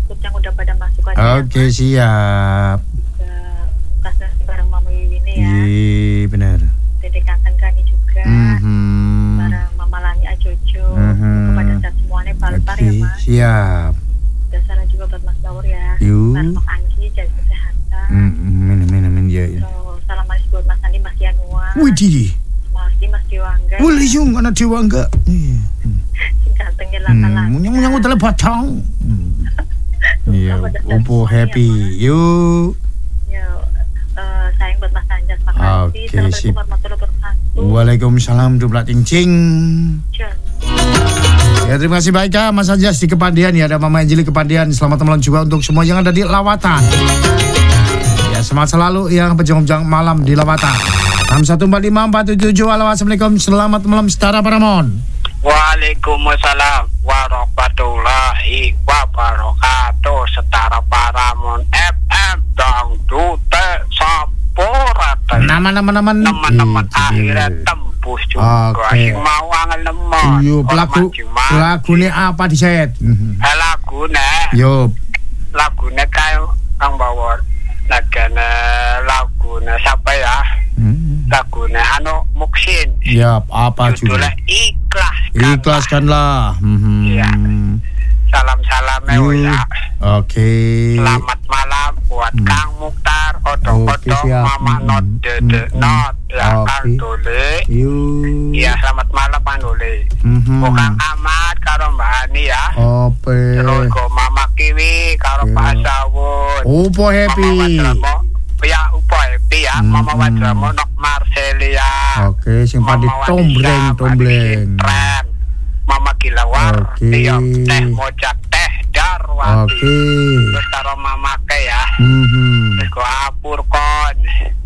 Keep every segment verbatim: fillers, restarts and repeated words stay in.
pengikut yang udah pada masuk aja. Oke, okay, siap. Kasih bareng Mama Wiwi nih ya. Iya, benar. Dede Kanteng Kani juga. Mm-hmm. Bareng Mama Lani Ajojo. Mm-hmm. Kepada saat semuanya Palpar okay, ya Mas. Siap. Dan salam juga buat Mas Baur ya. Yuk. Mas Mak Anggi jaga kesehatan. Mm-hmm. Amin amin amin ya. ya. So, salam manis buat Mas Andi, Mas Yanuar. Wih, Didi. Mas Di, Mas Dewangga. Boleh yung anak Dewangga. Iya. Gantengnya lata-lata. Munyang-munyang udah batang. Iya, Upo happy. Yuk. Yuk, uh, sayang buat Mas Anjas, makasih. Okay, Assalamualaikum warahmatullahi wabarakatuh. Waalaikumsalam dublat cincing. Ya, terima kasih baik ya Mas Anjas di Kepandian ya, ada Mama Anjeli Kepandian. Selamat malam juga untuk semua yang ada di Lawatan. Ya, semangat selalu yang pejuang-pejuang malam di Lawatan. enam satu empat lima empat tujuh tujuh. Halo, assalamualaikum. Selamat malam Setara Paramon. Waalaikumsalam warahmatullahi wabarakatuh. Setara Paramon F M dangdute saporate. Nama-nama-nama teman-teman akhirnya tembus juga. Oke. Sing mau angel nemon. Yo, lagu lagune apa di set? Eh, lagune. Yo. Lagune kayak Kang Bawor. Lagune lagune siapa ya? Hmm. Lagune anu Muksin. Ya, apa judulnya Ikhlas. Ikhlaskanlah. Iya. Hmm. Salam-salam ya. Oke. Okay. Selamat malam buat hmm. Kang Mukhtar, Odo-odo, okay, Mama hmm. Not, Dede hmm. Not, ya okay. Kang Dole. Iya, selamat malam Kang Dole. Mm-hmm. Kang Ahmad karo Mbak Ani ya. Oke. Terus ko Mama Kiwi karo okay. Pak Sawun. Upo happy. Mama ya Upo happy ya. Mm-hmm. Mama Wadramo Nok Marcelia. Oke, okay, sing padi tombleng tombleng. Mama Kilawar, okay. Tiap Teh Mojak Teh Darwati. Oke. Okay. Terus karo Mama Ke ya. Mm-hmm. Terus ko Apur Kon.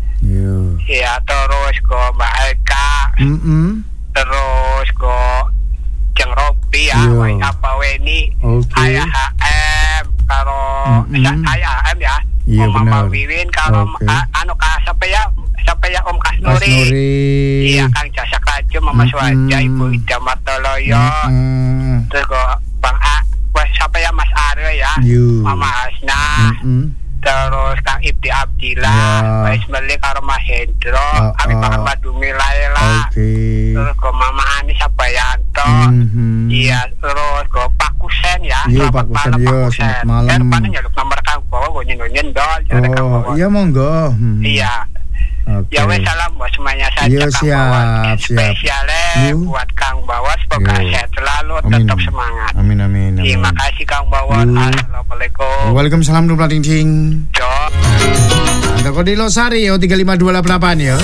Yo. Iya, terus ko Mbak Eka. Mm-hmm. Terus ko Jeng Robi ya, Wai apa Weni. Okay. Ayah H M karo mm-hmm. Ayah H M ya. Iya, Mama benar. Wiwin karo okay. anu ka siapa ya? Siapa ya Om Kasnuri. Iya, Kang Jasak Rajo, Mama mm-hmm. Swaja, Ibu Ida Martoloyo. Mm-hmm. Terus ko Bang A, siapa ya Mas Aryo ya. You. Mama Hasna. Mm-hmm. Terus Kang Ibdi Abdillah, yeah. Pak Ismail karo Mas Hendro, uh, kami uh. Pak Madumi Laila. Okay. Terus ko Mama Ani Sabayanto. Mm-hmm. Iya, terus ko Pak Kusen ya. Iya, Pak Kusen, iya, selamat malam. Dan Pak nyeluk nomor Kang bawa gue nyenun-nyendol. Oh, iya monggo. Hmm. Iya. Okay. Ya wes salam buat semuanya saja yo, Kang siap, Bawor. Siap. Spesialnya buat Kang Bawor, semoga yo. Sehat selalu, amin. Tetap semangat. Amin amin. amin. Terima kasih Kang Bawor. Assalamualaikum. Waalaikumsalam dublat cincing. Jo. Ada kode Losari yo tiga lima dua delapan delapan ya.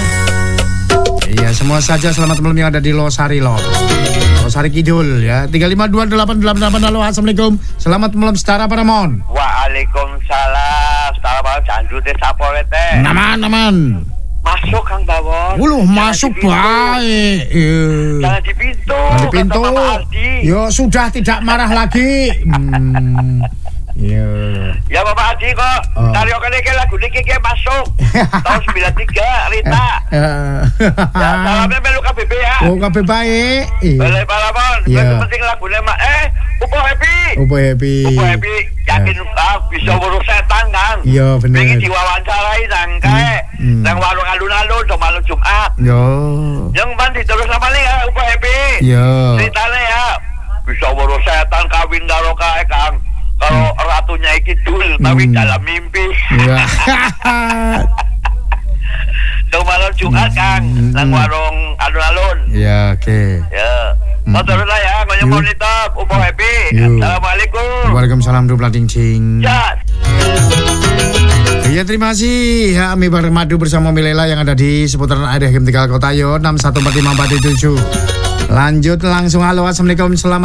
Iya, semua saja selamat malam yang ada di Losari loh. Losari Kidul ya. tiga lima dua delapan delapan delapan. Halo, assalamualaikum. Selamat malam Setara Paramon. Waalaikumsalam. Setara Paramon jandu teh sapore teh. Naman naman. Masuk Kang Bawor. Uluh, masuk baik. Jangan di pintu. Jangan di pintu. Yo, sudah tidak marah lagi. Hmm. Yo. Ya Bapak Adi kok. Oh. Tario kene ke lagu niki ke masuk. Tahun sembilan tiga Rita. Ya, salamnya melu K B B ya. Oh, K B B baik. Balai Paramon. Yang penting lagune mak eh Upo happy. Upo happy. Upo happy. Yakin ah, bisa urus setan kan? Iya bener. Pengen diwawancarai nang kae hmm. nang warung alun-alun do malam Jumat. Yo. Yang mandi terus sama nih ya Upo happy. Yo. Ceritanya ya bisa urus setan kawin karo kae Kang. Kalau hmm. ratunya Kidul hmm. tapi dalam mimpi. Iya. Do malam Jumat hmm. Kang nang warung alun-alun. Iya, oke. Okay. Ya. Mau terus lah ya, banyak monitor, Upo happy. Assalamualaikum. Waalaikumsalam dublat cincing. Ya. Ya, terima kasih ya, Ami bareng Madu bersama Milela yang ada di seputaran area Game Tegal Kota yo enam satu empat lima empat tujuh. Lanjut langsung halo, assalamualaikum, selamat